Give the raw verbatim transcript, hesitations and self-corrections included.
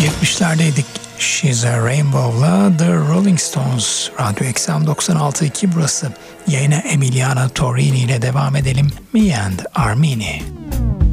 yetmişlerdeydik. She's a Rainbow'la The Rolling Stones. Radyo Eksem doksan altı nokta iki burası. Yayına Emiliana Torrini ile devam edelim. Me and Armini.